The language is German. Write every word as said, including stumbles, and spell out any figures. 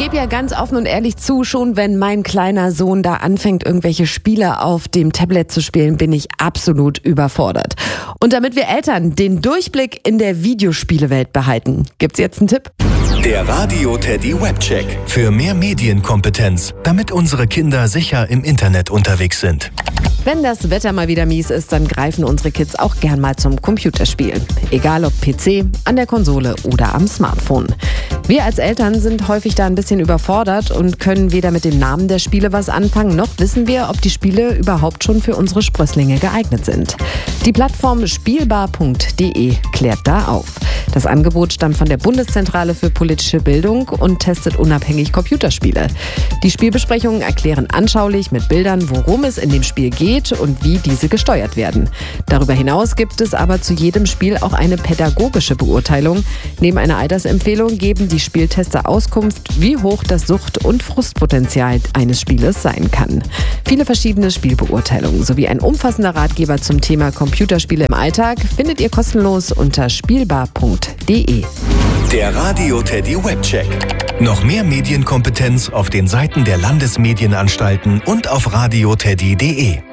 gebe ja ganz offen und ehrlich zu, schon wenn mein kleiner Sohn da anfängt, irgendwelche Spiele auf dem Tablet zu spielen, bin ich absolut überfordert. Und damit wir Eltern den Durchblick in der Videospielewelt behalten, gibt's jetzt einen Tipp? Der Radio Teddy Webcheck. Für mehr Medienkompetenz, damit unsere Kinder sicher im Internet unterwegs sind. Wenn das Wetter mal wieder mies ist, dann greifen unsere Kids auch gern mal zum Computerspielen. Egal ob P C, an der Konsole oder am Smartphone. Wir als Eltern sind häufig da ein bisschen überfordert und können weder mit dem Namen der Spiele was anfangen, noch wissen wir, ob die Spiele überhaupt schon für unsere Sprösslinge geeignet sind. Die Plattform spielbar punkt de klärt da auf. Das Angebot stammt von der Bundeszentrale für politische Bildung und testet unabhängig Computerspiele. Die Spielbesprechungen erklären anschaulich mit Bildern, worum es in dem Spiel geht und wie diese gesteuert werden. Darüber hinaus gibt es aber zu jedem Spiel auch eine pädagogische Beurteilung. Neben einer Altersempfehlung geben die Spieltester Auskunft, wie hoch das Sucht- und Frustpotenzial eines Spieles sein kann. Viele verschiedene Spielbeurteilungen sowie ein umfassender Ratgeber zum Thema Computerspiele im Alltag findet ihr kostenlos unter spielbar punkt de. Der Radio Teddy Webcheck. Noch mehr Medienkompetenz auf den Seiten der Landesmedienanstalten und auf radio teddy punkt de.